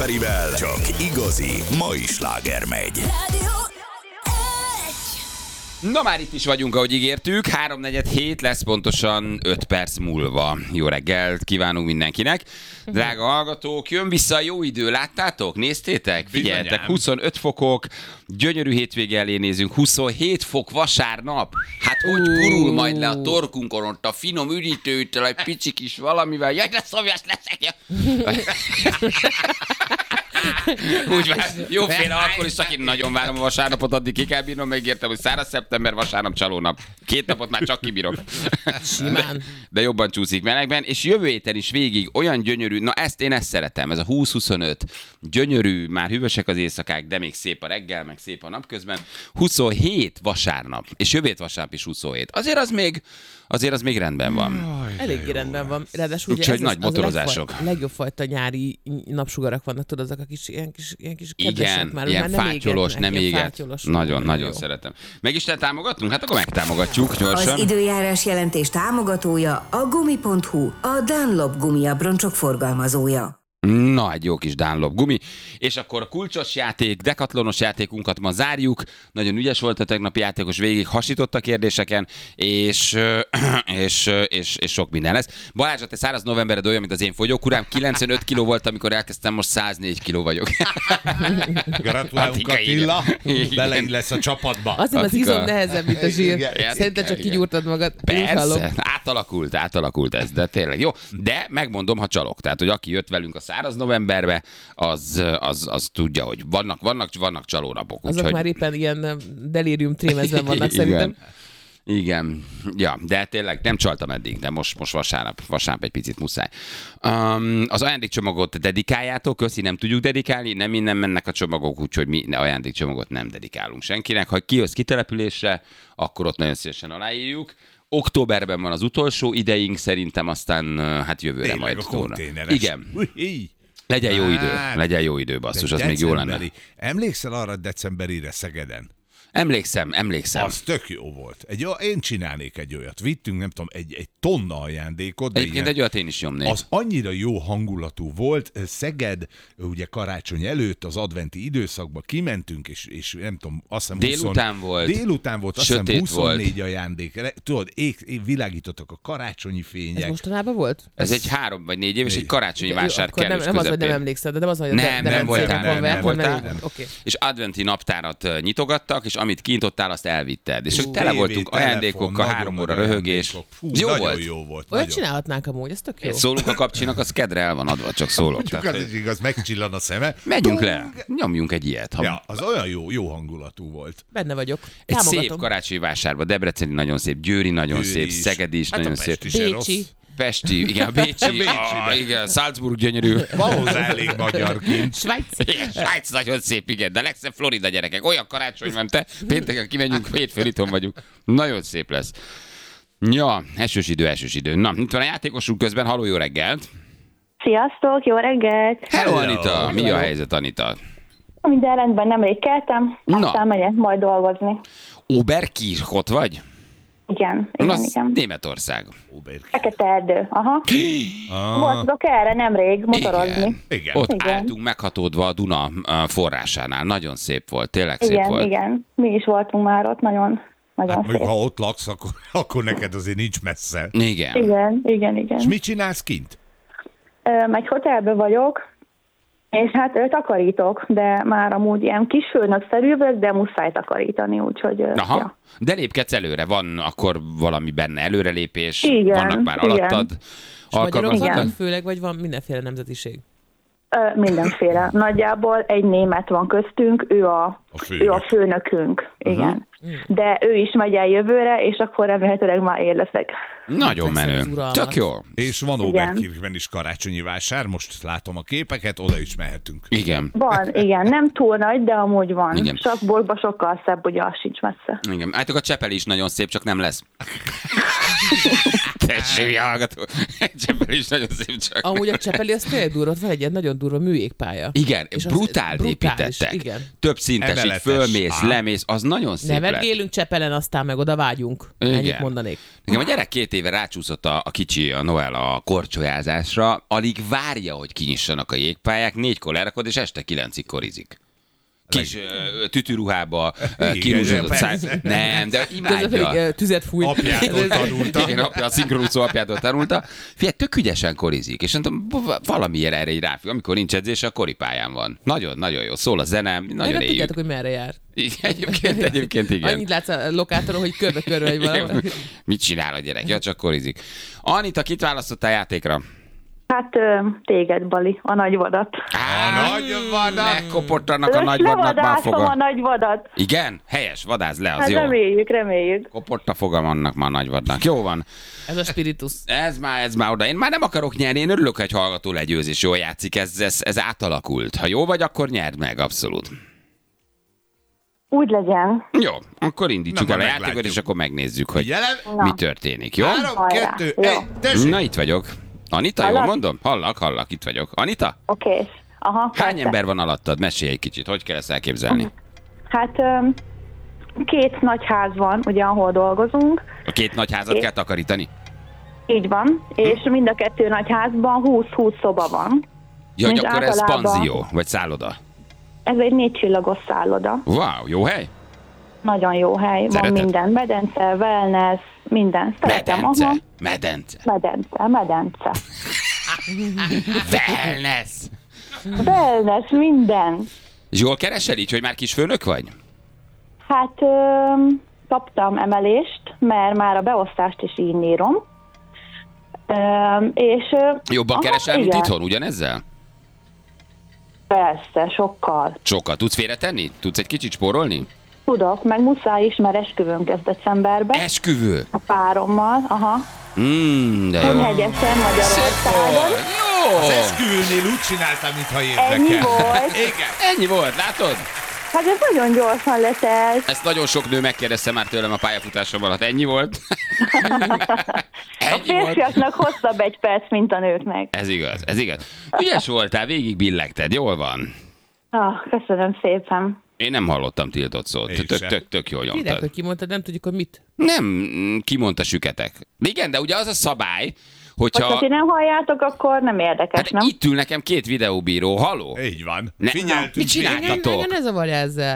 Perivel csak igazi mai sláger megy. Na már itt is vagyunk, ahogy ígértük. 3:47 lesz pontosan 5 perc múlva. Jó reggelt kívánunk mindenkinek. Drága hallgatók, jön vissza a jó idő, láttátok? Néztétek? Figyeljetek, 25 fokok, gyönyörű hétvége elé nézünk, 27 fok vasárnap. Hát hogy gurul majd le a torkunkon ott a finom üdítőtől, egy pici kis valamivel. Jaj, de szomjas leszek! Úgy van, jóféle akkor is, aki nagyon várom a vasárnapot, addig ki kell bírnom, megértem, hogy száraz szeptember, vasárnap, csalónap. 2 napot már csak kibírok. Simán. De jobban csúszik melegben, és jövő héten is végig olyan gyönyörű, na én ezt szeretem, ez a 20-25, gyönyörű, már hűvösek az éjszakák, de még szép a reggel, meg szép a napközben. 27 vasárnap, és jövő hét vasárnap is 27. Azért az még rendben van. Eléggé rendben van. Ráadásul ugye úgyhogy nagy motorozások. A legjobb fajta nyári napsugarak vannak, tudod, azok a kis, ilyen kis kedvesek Igen, már. ilyen már fátyolos, nem éget. Nagyon szeretem. Meg is támogatunk? Hát akkor megtámogatjuk gyorsan. Az időjárás jelentés támogatója a Gumi.hu, a Dunlop gumiabroncsok forgalmazója. Na, egy jó kis Dunlop gumi. És akkor a kulcsos játék, dekatlonos játékunkat ma zárjuk. Nagyon ügyes volt a tegnapi játékos, végig hasított a kérdéseken, és sok minden lesz. Balázs, te száraz novembered olyan, mint az én fogyókurám. 95 kiló volt, amikor elkezdtem, most 104 kiló vagyok. Gratulálunk, Attila, beleig lesz a csapatba. Azért az izom nehezebb, mint a zsír. Igen. Szerintem csak kigyúrtad magad. Persze, átalakult ez, de tényleg jó. De megmondom, ha csalok. Tehát, hogy aki jött velünk a száraz novemberbe, az tudja, hogy vannak csalónapok. Azok úgyhogy... már éppen ilyen delírium trémezben vannak szerintem. Igen, ja, de tényleg nem csaltam eddig, de most vasárnap egy picit muszáj. Az ajándékcsomagot dedikáljátok, köszi, nem tudjuk dedikálni, nem innen mennek a csomagok, úgyhogy mi ajándékcsomagot nem dedikálunk senkinek. Ha kijössz kitelepülésre, akkor ott nagyon szívesen aláírjuk. Októberben van az utolsó ideink, szerintem aztán hát jövőre tényleg majd. A konténeres. Igen. Legyen jó idő, basszus, az még jó lenne. Emlékszel arra decemberire Szegeden? Emlékszem. Az tök jó volt. Én csinálnék egy olyat. Vittünk, nem tudom, egy tonna ajándékot. Egyébként egy olyat én is nyomnék. Az annyira jó hangulatú volt. Szeged, ugye karácsony előtt, az adventi időszakban kimentünk, és nem tudom, azt hiszem Délután volt, azt hiszem 24 volt. ajándék. Tudod, világítottak a karácsonyi fények. Ez mostanában volt? Ez egy 3 vagy 4 év, és egy karácsonyi vásár kellős nem az, hogy nem emlékszel, de nem az, hogy nem voltál. Okay. És adventi naptárat nyitogattak, és amit kintottál, azt elvitted. És tele voltunk ajándékokkal, 3 óra röhögés. Jó volt. Olyat csinálhatnánk amúgy, ez tök jó. Szólunk a kapcsinak, az kedre el van adva, csak szólok. Az is igaz, megcsillan a szeme. Megyünk le, nyomjunk egy ilyet. Ja, az olyan jó hangulatú volt. Benne vagyok. Egy szép karácsonyi vásárban, Debreceni nagyon szép, Győri nagyon szép, Szegedi is nagyon szép. Pesti, igen, a Bécsi, igen, Salzburg gyönyörű. Van hozzá elég magyarként. Svájc nagyon szép, igen, de legszebb Florida gyerekek. Olyan karácsony van, te pénteken kimegyünk, hétfőn itthon vagyunk. Nagyon szép lesz. Ja, esős idő. Na, itt van a játékosunk közben, halló, jó reggelt. Sziasztok, jó reggelt! Hello, Anita, mi a helyzet, Anita? Minden rendben, nemrég keltem, aztán megyek majd dolgozni. Oberkirchot vagy? Igen. Németország. Fekete erdő, aha. Voltatok erre nemrég motorozni. Igen. Ott álltunk meghatódva a Duna forrásánál. Nagyon szép volt, tényleg szép volt. Igen, mi is voltunk már ott, nagyon szép. Ha ott laksz, akkor neked azért nincs messze. Igen. És mit csinálsz kint? Egy hotelben vagyok, és hát takarítok, de már amúgy ilyen kisfőnökszerű vagyok, de muszáj takarítani, úgyhogy... Aha, ja. De lépkedsz előre, van akkor valami benne előrelépés, igen, vannak már alattad. És magyarok vannak főleg, vagy van mindenféle nemzetiség? Mindenféle. Nagyjából egy német van köztünk, ő a főnökünk. Igen. De ő is megy el jövőre, és akkor remélhetőleg már én leszek. Nagyon menő. Tök jó. És van Oberkirchben is karácsonyi vásár, most látom a képeket, oda is mehetünk. Igen. Van, igen. Nem túl nagy, de amúgy van. Igen. Sakborgba sokkal szebb, ugye az sincs messze. Igen. Hát a Csepel is nagyon szép, csak nem lesz. Tessék, hallgató. Csepel is nagyon szép csak. Amúgy a Csepeli az tényleg durva, van egy ilyen nagyon durva műjégpálya. Igen, És brutál építettek. Igen. Több szintes, így Emeletes. fölmész, lemész, az nagyon szép lett. Nevetgélünk Csepelen, aztán meg oda vágyunk. Ennyit mondanék. Nekem a gyerek 2 éve rácsúszott a kicsi, a Noel a korcsolyázásra, alig várja, hogy kinyissanak a jégpályák, 4-kor lerakod, és este 9-ig korizik. Kis tütűruhába, kirúzsodott száj. Nem, de imádja. Tüzet fújt. Apjától tanulta. Igen, a szinkronúszó apjától tanulta. Figyelj, tök ügyesen korizik, és mondtam, valamiért erre így ráfog. Amikor nincs edzés, a koripályán van. Nagyon, nagyon jó. Szól a zene, nagyon éljük. Tudjátok, hogy merre jár. Igen, egyébként igen. Annyit látsz a lokátoron, hogy körbe-körbe vagy valami. Mit csinál a gyerek? Ja, csak korizik. Anita, kit választottál játékra? Hát téged, Bali, a nagyvadat. A nagyvadat. Megkoportanak a nagyvadnak már Levadászom a foga. nagyvadat. Igen? Helyes, vadász le, az Hát jó. reméljük. Kopott a fogam annak már nagyvadnak. Jó van. Ez a spiritus. Ez már oda. Én már nem akarok nyerni, én örülök, hogy hallgató legyőz és jól játszik. Ez átalakult. Ha jó vagy, akkor nyerd meg, abszolút. Úgy legyen. Jó, akkor indítsuk Na, el a majd játékot, meglátjuk. és akkor megnézzük, hogy Figyelem. mi történik. Jó? 3, Hajrá. 2, Jó. 1, tessék. Na, itt vagyok. Anita, jól Hallak? mondom? Hallak, itt vagyok. Anita? Oké. Aha. Hány persze. ember van alattad? Mesélj egy kicsit, hogy kell ezt elképzelni? Hát 2 nagy ház van, ugye, ahol dolgozunk. A 2 nagy házat kell takarítani? Így van. És mind a 2 nagy házban 20-20 szoba van. Ja, hogy Mint akkor ez általában. panzió, vagy szálloda. Ez egy 4 csillagos szálloda. Wow, jó hely? Nagyon jó hely. Szereted? Van minden. Medence, wellness, minden. Szeretem. Medence. Aha. Medence. Medence. Wellness. Wellness, minden. És jól keresel így, hogy már kis főnök vagy? Hát kaptam emelést, mert már a beosztást is így írom. És Jobban aha, keresel, mint igen. itthon, ugyanezzel? Persze, sokkal. Sokkal. Tudsz félretenni? Tudsz egy kicsit spórolni? Tudok, meg muszáj is, mert esküvőnk ez decemberben. Esküvő. A párommal, aha. De jó. Hegyesen Magyarországon. Jó. Az esküvőnél úgy csináltam, mintha Ennyi érdekel. volt. Igen. Ennyi volt, látod? Hát ez nagyon gyorsan letelt. Ezt nagyon sok nő megkérdezte már tőlem a pályafutásom alatt. Ennyi volt? A Ennyi volt? férfiaknak hosszabb 1 perc, mint a nőknek. Ez igaz, ez igaz. Ügyes voltál, végig billegted, jól van. Köszönöm szépen. Én nem hallottam tiltott szót. Én sem. Tök jól Direkt, nyomtad. hogy kimondtad, nem tudjuk, hogy mit. Nem, kimondta süketek. De igen, de ugye az a szabály, Hogyha ti nem halljátok, akkor nem érdekes, Hát nem? itt ül nekem 2 videóbíró, haló? Így van. Ne- Figyeltünk. Mit csináltatok? Engem ne zavarja ezzel.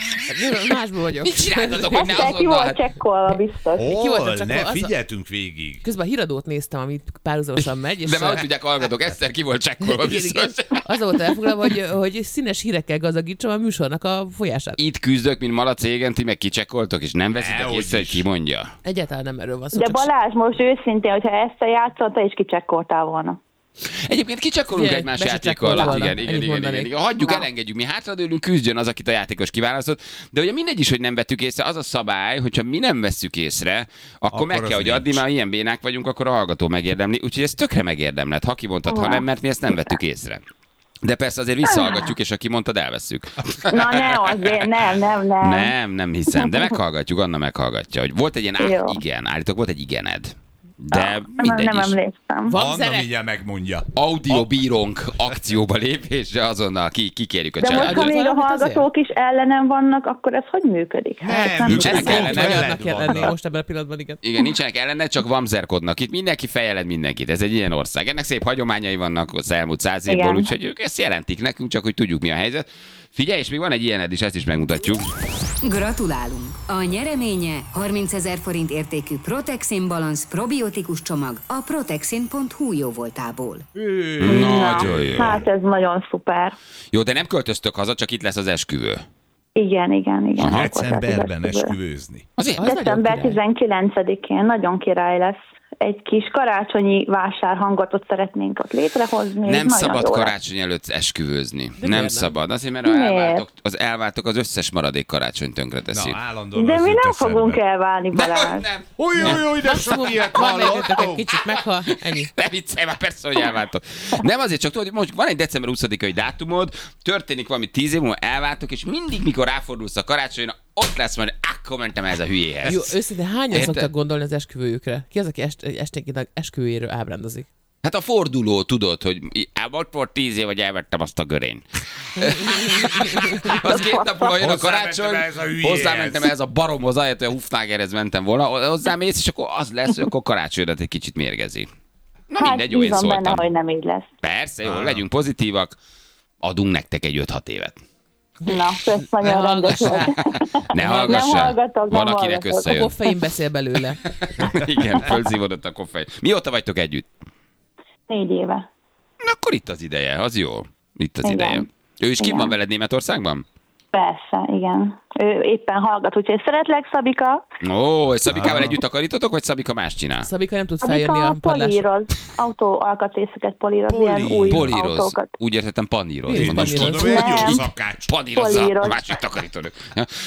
Másból vagyok. Mit csináltatok, hogy ne Aztán ki azonnal? volt csekkolva, biztos. Ki voltam, Hol? csak Ne, az a- figyeltünk végig. Közben a híradót néztem, amit párhuzamosan megy, és De már hogy tudják, hallgatok, Eszter ki volt csekkolva igen, biztos. az volt elfoglalva, hogy színes hírekkel gazdagítsam a műsornak a folyását. Itt küzdök, mint malac égen, ti meg kicsekkoltok, és nem veszitek Dehogy észre, hogy is. ki mondja. Egyáltalán nem erről van szó. De csak Balázs, most őszintén, hogyha ezt a játszol, te is kicsekkoltál volna. Egyébként kicsekkolunk Figyelj, egymás be se játéka csekkolt alatt. volna, Igen, igen, ennyit igen, mondanék. igen. Hagyjuk, elengedjük, mi hátradőlünk, küzdjön az, akit a játékos kiválasztott. De ugye mindegy is, hogy nem vettük észre, az a szabály, hogyha mi nem vesszük észre, akkor meg az kell, hogy adni, nincs. már ilyen bénák vagyunk, akkor a hallgató megérdemli. Úgyhogy ez tökre megérdemled, ha kimondtad, ha nem, mert mi ezt nem vettük észre. De persze azért visszahallgatjuk, és aki mondtad, elvesszük. Na ne, azért nem. Nem hiszem, de meghallgatjuk, Anna meghallgatja. Hogy volt egy ilyen Jó. igen, állítok, volt egy igened. De Nem mindegy is. emlékszem. Van Anna zene? mindjárt megmondja. Audiobírónk akcióba lépésre azonnal kikérjük a De most, ha családot. még a valamit hallgatók is ellenem vannak, akkor ez hogy működik? Nem, nincsenek Ez ellene, fog veled olyannak kell lenni vannak. most ebben a pillanatban, igen. Igen, nincsenek ellene, csak vamzerkodnak. Itt mindenki fejeled mindenkit. Ez egy ilyen ország. Ennek szép hagyományai vannak az elmúlt 100 évből, Igen. úgyhogy ők ezt jelentik nekünk, csak hogy tudjuk, mi a helyzet. Figyelj, és még van egy ilyened is, ezt is megmutatjuk. Gratulálunk! A nyereménye 30 000 forint értékű Protexin Balance probiotikus csomag a protexin.hu jóvoltából. Nagyon jó. Hát ez nagyon szuper. Jó, de nem költöztök haza, csak itt lesz az esküvő. Igen. Aha. Decemberben esküvőzni. Azért? Az nagyon December király. 19-én nagyon király lesz. Egy kis karácsonyi vásárhangatot szeretnénk ott létrehozni. Nem Nagyon szabad jó lesz. karácsony előtt esküvőzni. Nem miért nem? szabad. Azért, mert Miért? elváltok az összes maradék karácsony tönkre teszik. Na, állandóan De az mi jut nem eszembe. fogunk elválni, Balázs. Nem. Új, de sok ilyet Van mellettek egy hallottunk. kicsit meghal, ennyi. Ne viccelj már, persze, hogy elváltok. Nem azért, csak tudod, hogy most van egy december 20-ai dátumod, történik valami 10 év múlva, elváltok, és mindig, mikor ráfordulsz a karácsonyra, ott lesz majd akkor mentem ez a hülyéhez. Jó, őszintén hányan szoktak gondolni az esküvőjükre? Ki az, aki esténként esküvőjéről ábrandozik? Hát a forduló, tudod, hogy ott volt 10 év, hogy elvettem azt a görényt. Az 2 nap múlva jön a karácsony, hozzámentem ez a baromhoz, ahelyett, hogy a Hufnagerhez mentem volna, hozzámész, és akkor az lesz, hogy akkor karácsonyra egy kicsit mérgezi. Na Hát mindegy, jó, én bízom benne, szóltam. hogy nem így lesz. Persze, jó, legyünk pozitívak, adunk nektek egy 5-6 évet. Na, ez nagyon rendes volt. Ne hallgassál. hallgatok, nem Van, akinek hallgatok. összejön. A koffein beszél belőle. Igen, fölszívódott a koffein. Mióta vagytok együtt? 4 éve. Na, akkor itt az ideje, az jó. Itt az Igen. ideje. Ő is kim Igen. van veled Németországban? Persze, igen. Ő éppen hallgat, úgyhogy szeretlek, Szabika. Ó, és Szabikával együtt takarítotok, vagy Szabika más csinál? Szabika nem tud feljönni Szabika a padlásra. políroz, autó alkatrészeket políroz, ilyen új Políroz. autókat. Úgy értettem paníroz. Én is Mondom, paníroz. Tudom, hogy egy jó Nem. szakács. Panírozza Políroz. a másik takarítónök.